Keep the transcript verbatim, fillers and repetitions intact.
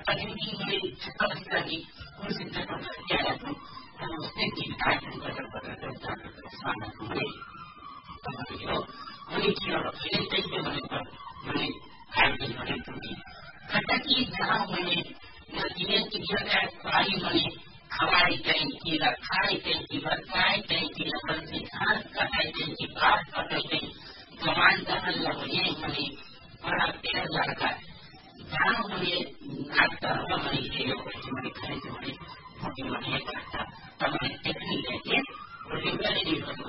Pagdating may setelah lagi kursi terpercaya itu mesti kita akan betul-betul sama kembali. Kemudian menikir ini tentu mereka menikmati mereka ini. Tetapi jauh ini nantinya kita kali ini kawai tenki, kai tenki, berkai tenki, bersihkan kai tenki, bar kai tenki, kemantahan lagi ini merapir zakat. Jauh ini kata orang ini mereka ini mungkin mereka kata tapi tekniknya berbeda di